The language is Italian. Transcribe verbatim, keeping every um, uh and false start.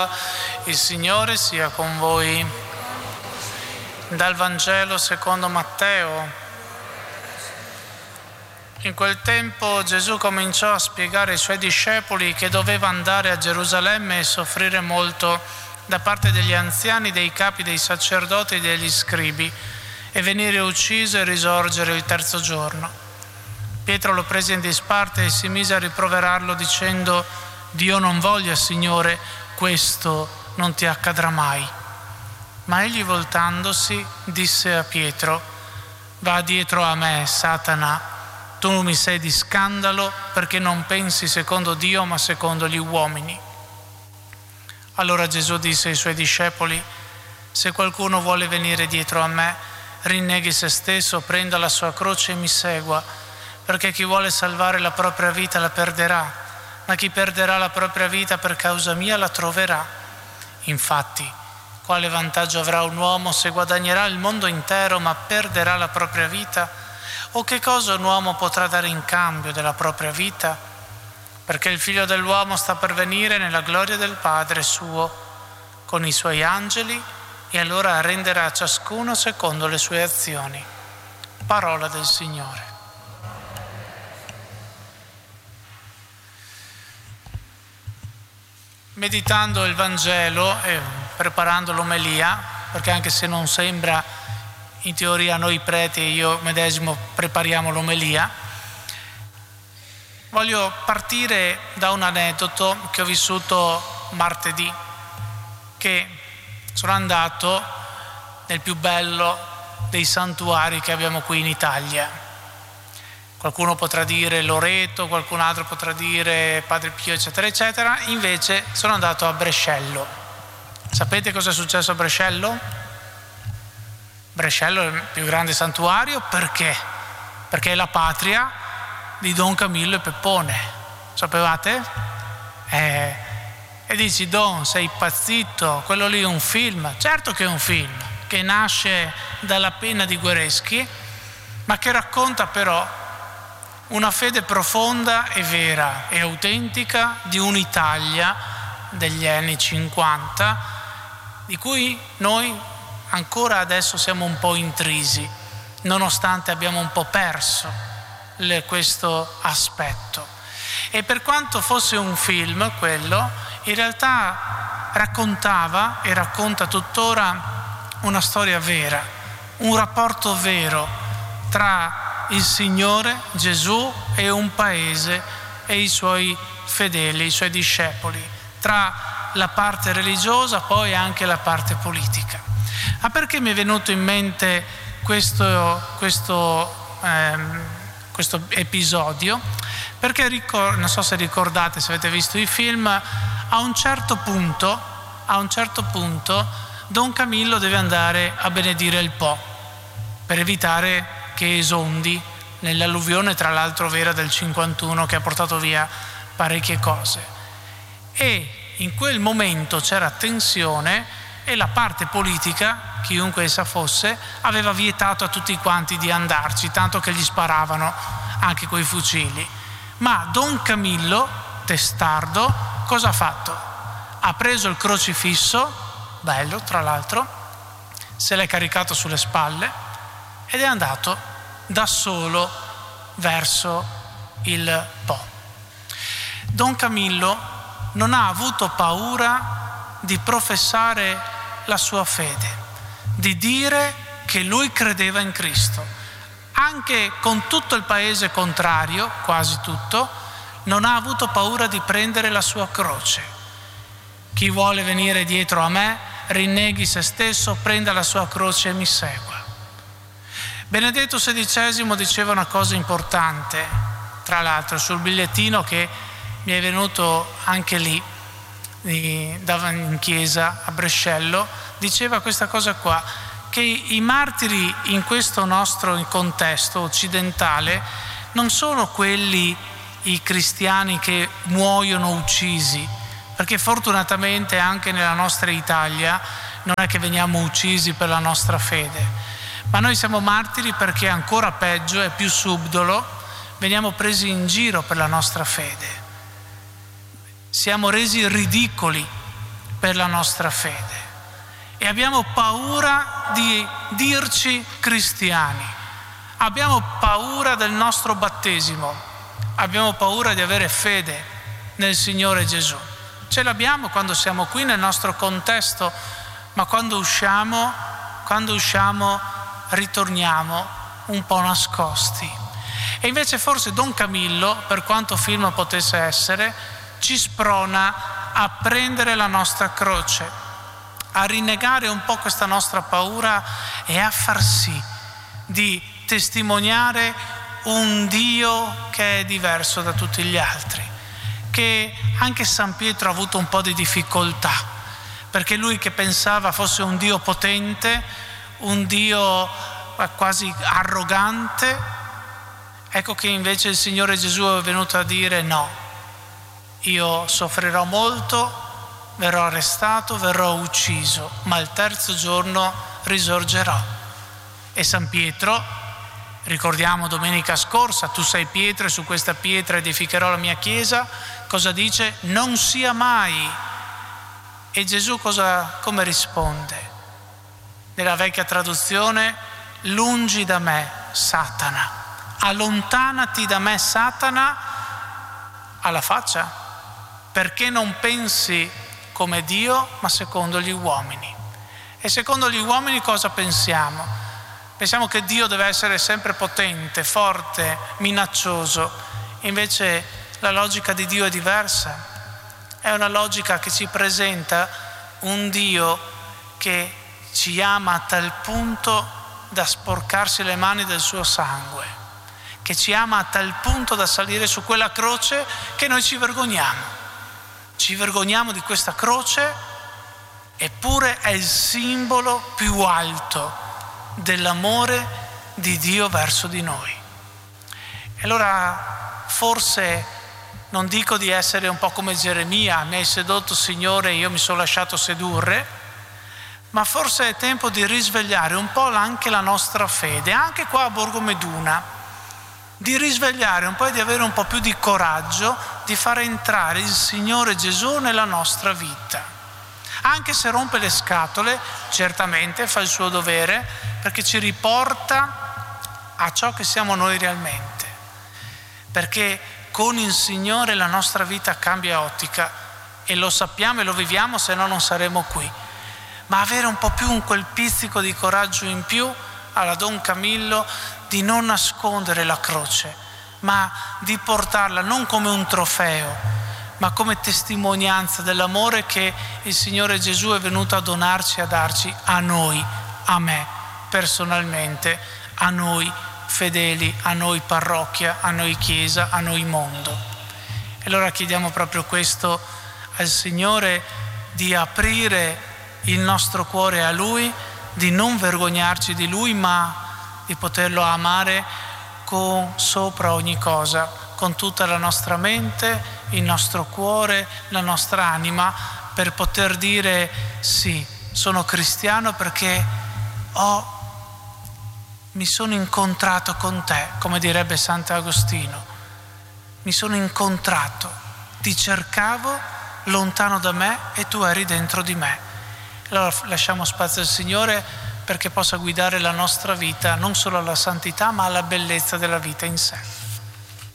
Il Signore sia con voi. Dal Vangelo secondo Matteo. In quel tempo Gesù cominciò a spiegare ai Suoi discepoli che doveva andare a Gerusalemme e soffrire molto da parte degli anziani, dei capi, dei sacerdoti e degli scribi, e venire ucciso e risorgere il terzo giorno. Pietro lo prese in disparte e si mise a riproverarlo dicendo: Dio non voglia, Signore, questo non ti accadrà mai. Ma egli, voltandosi, disse a Pietro: Va dietro a me, Satana, tu mi sei di scandalo perché non pensi secondo Dio ma secondo gli uomini. Allora Gesù disse ai Suoi discepoli: Se qualcuno vuole venire dietro a me, rinneghi se stesso, prenda la sua croce e mi segua, perché chi vuole salvare la propria vita la perderà, ma chi perderà la propria vita per causa mia la troverà. Infatti, quale vantaggio avrà un uomo se guadagnerà il mondo intero ma perderà la propria vita? O che cosa un uomo potrà dare in cambio della propria vita? Perché il Figlio dell'uomo sta per venire nella gloria del Padre suo con i Suoi angeli, e allora renderà a ciascuno secondo le sue azioni. Parola del Signore. Meditando il Vangelo e preparando l'omelia, perché anche se non sembra, in teoria noi preti e io medesimo prepariamo l'omelia, voglio partire da un aneddoto che ho vissuto martedì, che sono andato nel più bello dei santuari che abbiamo qui in Italia. Qualcuno potrà dire Loreto, qualcun altro potrà dire Padre Pio, eccetera, eccetera. Invece sono andato a Brescello. Sapete cosa è successo a Brescello? Brescello è il più grande santuario perché? Perché è la patria di Don Camillo e Peppone. Sapevate? Eh, e dici: Don, sei impazzito, quello lì è un film. Certo che è un film, che nasce dalla penna di Guereschi, ma che racconta però una fede profonda e vera e autentica di un'Italia degli anni cinquanta, di cui noi ancora adesso siamo un po' intrisi, nonostante abbiamo un po' perso le, questo aspetto. E per quanto fosse un film quello, in realtà raccontava e racconta tuttora una storia vera, un rapporto vero tra il Signore Gesù e un paese e i Suoi fedeli, i Suoi discepoli, tra la parte religiosa poi anche la parte politica. Ma perché mi è venuto in mente questo, questo, ehm, questo episodio? Perché ricor- non so se ricordate, se avete visto i film, a un certo punto, a un certo punto Don Camillo deve andare a benedire il Po per evitare che esondi nell'alluvione, tra l'altro vera, del cinquantuno, che ha portato via parecchie cose. E in quel momento c'era tensione e la parte politica, chiunque essa fosse, aveva vietato a tutti quanti di andarci, tanto che gli sparavano anche coi fucili. Ma Don Camillo, testardo, cosa ha fatto? Ha preso il crocifisso, bello tra l'altro, se l'è caricato sulle spalle ed è andato da solo verso il Po. Don Camillo non ha avuto paura di professare la sua fede, di dire che lui credeva in Cristo. Anche con tutto il paese contrario, quasi tutto, non ha avuto paura di prendere la sua croce. Chi vuole venire dietro a me, rinneghi se stesso, prenda la sua croce e mi segua. Benedetto sedicesimo diceva una cosa importante, tra l'altro, sul bigliettino che mi è venuto anche lì, in chiesa a Brescello, diceva questa cosa qua, che i martiri in questo nostro contesto occidentale non sono quelli, i cristiani che muoiono uccisi, perché fortunatamente anche nella nostra Italia non è che veniamo uccisi per la nostra fede, ma noi siamo martiri perché ancora peggio, è più subdolo, veniamo presi in giro per la nostra fede, siamo resi ridicoli per la nostra fede e abbiamo paura di dirci cristiani, abbiamo paura del nostro battesimo, abbiamo paura di avere fede nel Signore Gesù. Ce l'abbiamo quando siamo qui nel nostro contesto, ma quando usciamo, quando usciamo ritorniamo un po' nascosti. E invece forse Don Camillo, per quanto film potesse essere, ci sprona a prendere la nostra croce, a rinnegare un po' questa nostra paura e a far sì di testimoniare un Dio che è diverso da tutti gli altri, che anche San Pietro ha avuto un po' di difficoltà, perché lui che pensava fosse un Dio potente, un Dio quasi arrogante, ecco che invece il Signore Gesù è venuto a dire no, io soffrirò molto, verrò arrestato, verrò ucciso, ma il terzo giorno risorgerò. E San Pietro, ricordiamo domenica scorsa, tu sei Pietro e su questa pietra edificherò la mia chiesa, cosa dice? Non sia mai. E Gesù cosa, come risponde? Nella vecchia traduzione, lungi da me, Satana, allontanati da me, Satana, alla faccia, perché non pensi come Dio, ma secondo gli uomini. E secondo gli uomini cosa pensiamo? Pensiamo che Dio deve essere sempre potente, forte, minaccioso. Invece la logica di Dio è diversa. È una logica che ci presenta un Dio che ci ama a tal punto da sporcarsi le mani del suo sangue, che ci ama a tal punto da salire su quella croce che noi ci vergogniamo. Ci vergogniamo di questa croce, eppure è il simbolo più alto dell'amore di Dio verso di noi. E allora forse non dico di essere un po' come Geremia, mi hai sedotto Signore, io mi sono lasciato sedurre, ma forse è tempo di risvegliare un po' anche la nostra fede, anche qua a Borgo Meduna, di risvegliare un po' e di avere un po' più di coraggio di far entrare il Signore Gesù nella nostra vita. Anche se rompe le scatole, certamente fa il suo dovere, perché ci riporta a ciò che siamo noi realmente. Perché con il Signore la nostra vita cambia ottica e lo sappiamo e lo viviamo, se no non saremo qui. Ma avere un po' più un quel pizzico di coraggio in più alla Don Camillo, di non nascondere la croce, ma di portarla non come un trofeo, ma come testimonianza dell'amore che il Signore Gesù è venuto a donarci, a darci a noi, a me personalmente, a noi fedeli, a noi parrocchia, a noi chiesa, a noi mondo. E allora chiediamo proprio questo al Signore, di aprire il nostro cuore a Lui, di non vergognarci di Lui, ma di poterlo amare con sopra ogni cosa, con tutta la nostra mente, il nostro cuore, la nostra anima, per poter dire sì, sono cristiano perché ho, mi sono incontrato con te, come direbbe Sant'Agostino, mi sono incontrato, ti cercavo lontano da me e tu eri dentro di me. Allora lasciamo spazio al Signore perché possa guidare la nostra vita non solo alla santità ma alla bellezza della vita in sé.